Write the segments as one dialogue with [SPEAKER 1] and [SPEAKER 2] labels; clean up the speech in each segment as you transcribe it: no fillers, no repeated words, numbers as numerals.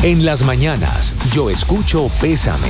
[SPEAKER 1] En las mañanas, yo escucho Pésame.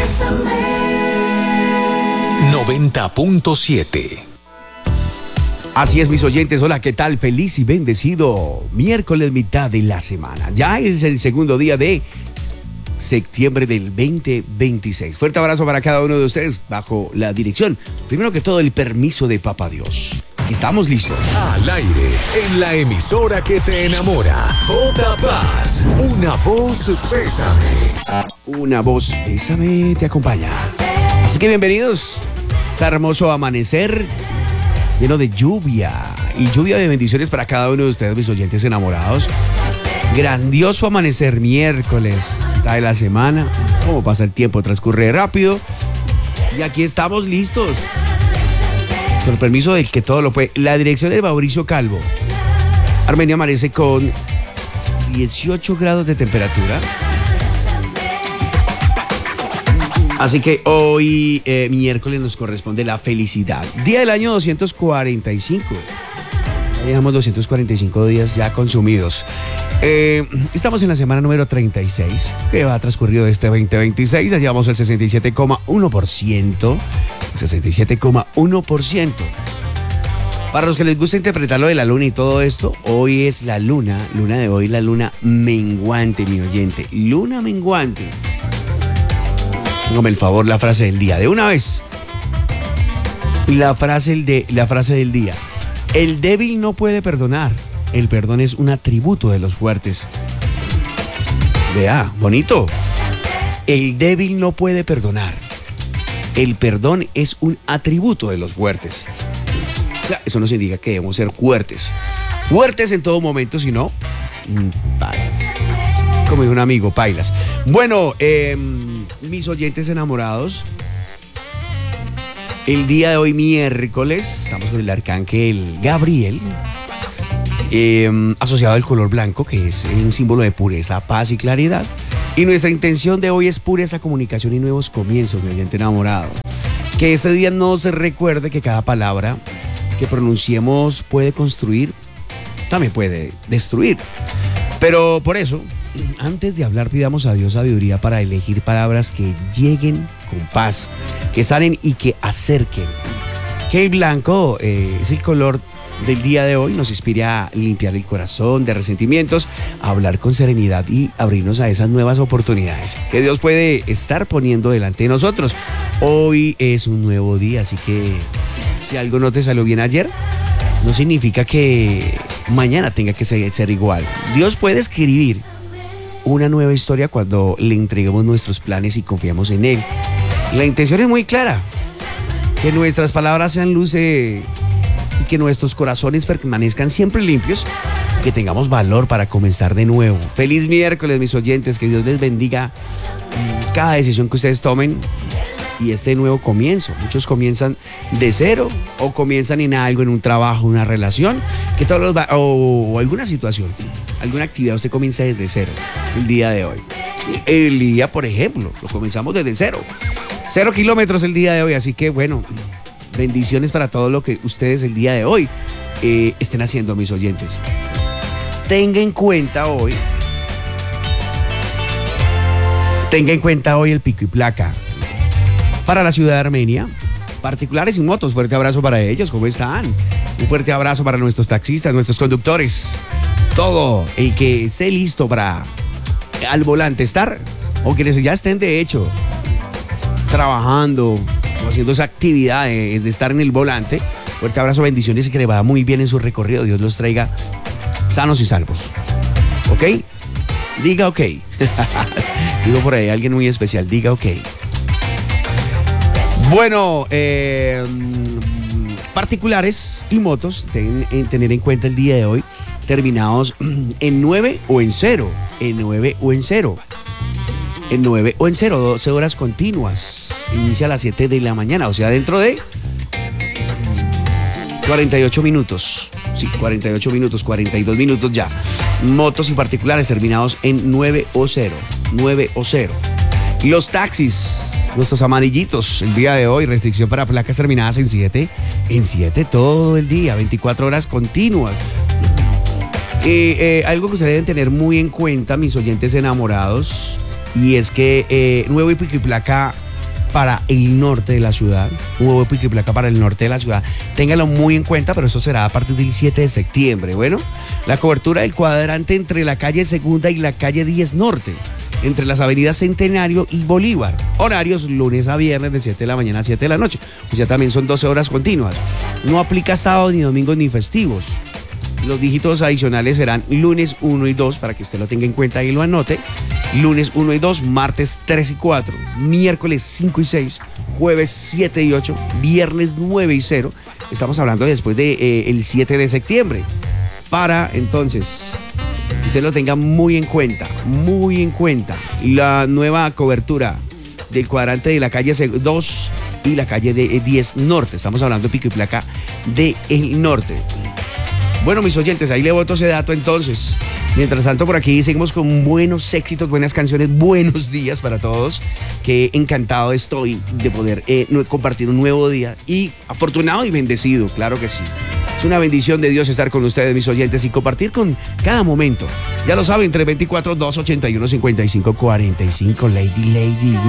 [SPEAKER 1] 90.7.
[SPEAKER 2] Así es, mis oyentes. Hola, ¿qué tal? Feliz y bendecido miércoles, mitad de la semana. Ya es el segundo día de septiembre del 2026. Fuerte abrazo para cada uno de ustedes bajo la dirección, primero que todo, el permiso de Papá Dios. Estamos listos.
[SPEAKER 1] Al aire, en la emisora que te enamora. J Paz, una voz Pésame.
[SPEAKER 2] Una voz Pésame te acompaña. Así que bienvenidos. Está hermoso amanecer, lleno de lluvia y lluvia de bendiciones para cada uno de ustedes, mis oyentes enamorados. Grandioso amanecer miércoles de la semana. Cómo pasa el tiempo, transcurre rápido. Y aquí estamos listos. Con el permiso del que todo lo fue. La dirección de Mauricio Calvo. Armenia amanece con 18 grados de temperatura. Así que hoy, miércoles, nos corresponde la felicidad. Día del año 245. Ya llevamos 245 días ya consumidos. Estamos en la semana número 36, que va transcurrido este 2026. Ya llevamos el 67,1%. 67,1%. Para los que les gusta interpretar lo de la luna y todo esto, hoy es la luna de hoy, la luna menguante, mi oyente. Luna menguante. Hágame el favor, la frase del día. De una vez. La frase del día. El débil no puede perdonar. El perdón es un atributo de los fuertes. Vea, bonito. El débil no puede perdonar. El perdón es un atributo de los fuertes. Eso no significa que debemos ser fuertes. Fuertes en todo momento, sino pailas. Como dijo un amigo, pailas. Bueno, mis oyentes enamorados, el día de hoy, miércoles, estamos con el arcángel Gabriel, asociado al color blanco, que es un símbolo de pureza, paz y claridad. Y nuestra intención de hoy es pureza, comunicación y nuevos comienzos, mi oyente enamorado. Que este día nos recuerde que cada palabra que pronunciemos puede construir, también puede destruir. Pero por eso, antes de hablar, pidamos a Dios sabiduría para elegir palabras que lleguen con paz, que sanen y que acerquen. Que el blanco es el color del día de hoy, nos inspira a limpiar el corazón de resentimientos, a hablar con serenidad y abrirnos a esas nuevas oportunidades que Dios puede estar poniendo delante de nosotros. Hoy es un nuevo día, así que si algo no te salió bien ayer, no significa que mañana tenga que ser igual. Dios puede escribir una nueva historia cuando le entreguemos nuestros planes y confiamos en Él. La intención es muy clara, que nuestras palabras sean luz y que nuestros corazones permanezcan siempre limpios, que tengamos valor para comenzar de nuevo. Feliz miércoles, mis oyentes, que Dios les bendiga cada decisión que ustedes tomen y este nuevo comienzo. Muchos comienzan de cero o comienzan en algo, en un trabajo, una relación, que todos o alguna situación, alguna actividad, usted comienza desde cero el día de hoy. El día, por ejemplo, lo comenzamos desde cero. 0 kilómetros el día de hoy, así que bueno, bendiciones para todo lo que ustedes el día de hoy estén haciendo, mis oyentes. Tenga en cuenta hoy el pico y placa para la ciudad de Armenia, particulares y motos. Fuerte abrazo para ellos, ¿cómo están? Un fuerte abrazo para nuestros taxistas, nuestros conductores, todo el que esté listo para al volante estar, o quienes ya estén de hecho trabajando o haciendo esa actividad de estar en el volante. Fuerte abrazo, bendiciones y que le vaya muy bien en su recorrido. Dios los traiga sanos y salvos. ¿Ok? Diga ok. Digo por ahí alguien muy especial, diga ok. Bueno, particulares y motos, tener en cuenta el día de hoy, terminados en 9 o en 0. En 9 o en 0. En 9 o en 0, 12 horas continuas. Inicia a las 7 de la mañana, o sea, dentro de 48 minutos. Sí, 48 minutos, 42 minutos ya. Motos y particulares terminados en 9 o 0. 9 o 0. Y los taxis, nuestros amarillitos, el día de hoy, restricción para placas terminadas en 7. En 7 todo el día, 24 horas continuas. Algo que ustedes deben tener muy en cuenta, mis oyentes enamorados, y es que nuevo pico y placa para el norte de la ciudad, nuevo pico y placa para el norte de la ciudad, ténganlo muy en cuenta, pero eso será a partir del 7 de septiembre. Bueno, la cobertura del cuadrante entre la calle Segunda y la calle 10 Norte, entre las avenidas Centenario y Bolívar. Horarios lunes a viernes de 7 de la mañana a 7 de la noche. O sea, también son 12 horas continuas. No aplica sábado, ni domingos, ni festivos. Los dígitos adicionales serán lunes 1 y 2, para que usted lo tenga en cuenta y lo anote. Lunes 1 y 2, martes 3 y 4, miércoles 5 y 6, jueves 7 y 8, viernes 9 y 0. Estamos hablando después del 7 de septiembre. Para entonces, que usted lo tenga muy en cuenta, la nueva cobertura del cuadrante de la calle 2 y la calle de 10 Norte. Estamos hablando de pico y placa de el norte. Bueno, mis oyentes, ahí le boto ese dato entonces. Mientras tanto, por aquí seguimos con buenos éxitos, buenas canciones, buenos días para todos. Que encantado estoy de poder compartir un nuevo día. Y afortunado y bendecido, claro que sí. Es una bendición de Dios estar con ustedes, mis oyentes, y compartir con cada momento. Ya lo saben, 324-281-5545, Lady.